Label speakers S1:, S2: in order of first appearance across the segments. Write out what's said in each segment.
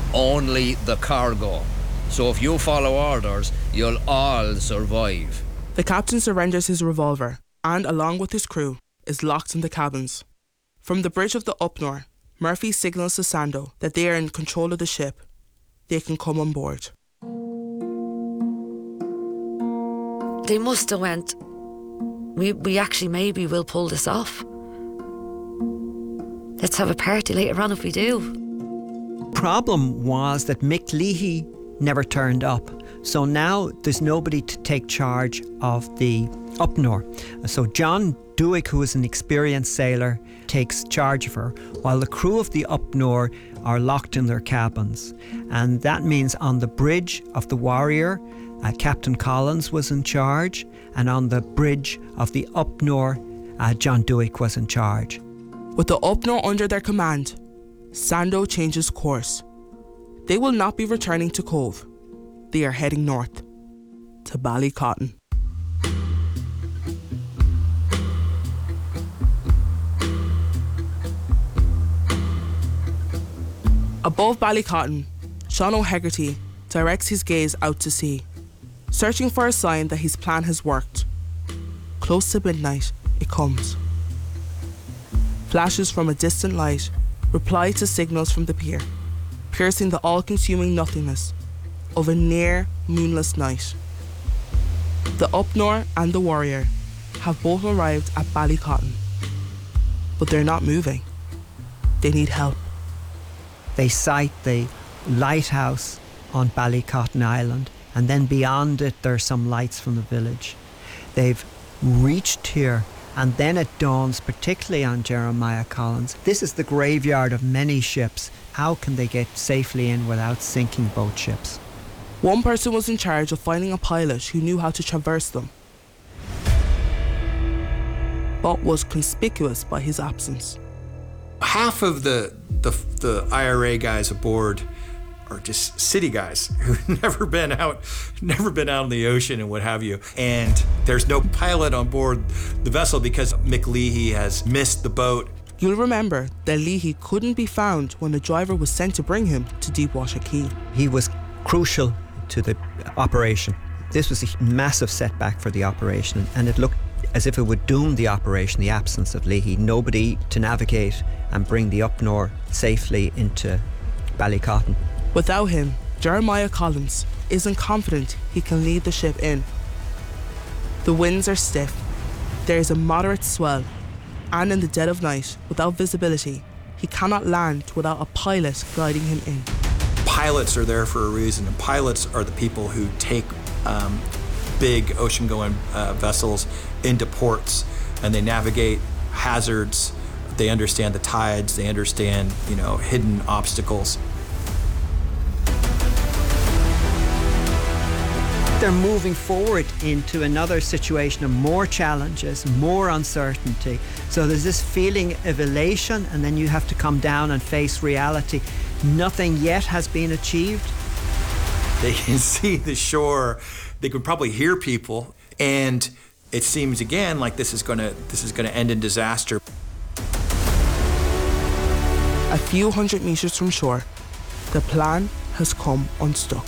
S1: only the cargo. So if you follow orders, you'll all survive.
S2: The captain surrenders his revolver and, along with his crew, is locked in the cabins. From the bridge of the Upnor, Murphy signals to Sando that they are in control of the ship. They can come on board.
S3: They must have went, we actually maybe will pull this off. Let's have a party later on if we do.
S4: Problem was that Mick Leahy never turned up. So now there's nobody to take charge of the Upnor. So John Duick, who is an experienced sailor, takes charge of her, while the crew of the Upnor are locked in their cabins. And that means on the bridge of the Warrior, Captain Collins was in charge, and on the bridge of the Upnor, John Duick was in charge.
S2: With the Upnor under their command, Sando changes course. They will not be returning to Cove. They are heading north, to Ballycotton. Above Ballycotton, Sean O'Hegarty directs his gaze out to sea, searching for a sign that his plan has worked. Close to midnight, it comes. Flashes from a distant light reply to signals from the pier, piercing the all-consuming nothingness of a near moonless night. The Upnor and the Warrior have both arrived at Ballycotton, but they're not moving. They need help.
S4: They sight the lighthouse on Ballycotton Island, and then beyond it there are some lights from the village. They've reached here, and then it dawns, particularly on Jeremiah Collins, this is the graveyard of many ships. How can they get safely in without sinking both ships?
S2: One person was in charge of finding a pilot who knew how to traverse them, but was conspicuous by his absence.
S5: Half of the IRA guys aboard are just city guys who've never been out in the ocean and what have you. And there's no pilot on board the vessel because Mick Leahy has missed the boat.
S2: You'll remember that Leahy couldn't be found when the driver was sent to bring him to Deepwater Quay.
S4: He was crucial to the operation. This was a massive setback for the operation, and it looked as if it would doom the operation, the absence of Leahy. Nobody to navigate and bring the Upnor safely into Ballycotton.
S2: Without him, Jeremiah Collins isn't confident he can lead the ship in. The winds are stiff, there is a moderate swell, and in the dead of night, without visibility, he cannot land without a pilot guiding him in.
S5: Pilots are there for a reason, and pilots are the people who take big ocean-going vessels into ports, and they navigate hazards. They understand the tides. They understand, hidden obstacles.
S4: They're moving forward into another situation of more challenges, more uncertainty. So there's this feeling of elation, and then you have to come down and face reality. Nothing yet has been achieved.
S5: They can see the shore. They could probably hear people, and it seems again like this is going to end in disaster.
S2: A few hundred meters from shore, the plan has come unstuck.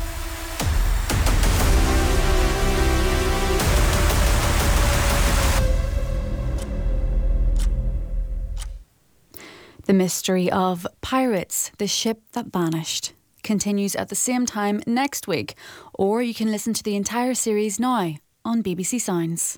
S6: The mystery of Pirates, the ship that vanished, continues at the same time next week, or you can listen to the entire series now on BBC Sounds.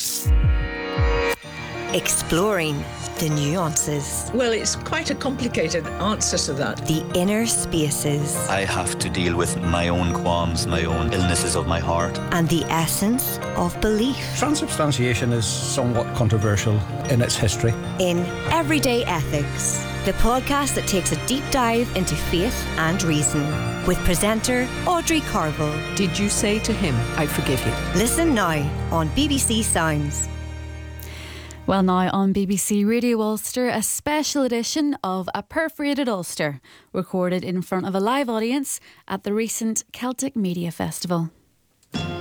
S7: Exploring the nuances.
S8: Well, it's quite a complicated answer to that.
S7: The inner spaces.
S9: I have to deal with my own qualms, my own illnesses of my heart.
S7: And the essence of belief.
S10: Transubstantiation is somewhat controversial in its history.
S7: In Everyday Ethics, the podcast that takes a deep dive into faith and reason, with presenter Audrey Carville.
S8: Did you say to him, I forgive you?
S7: Listen now on BBC Sounds.
S6: Well, now on BBC Radio Ulster, a special edition of A Perforated Ulster, recorded in front of a live audience at the recent Celtic Media Festival.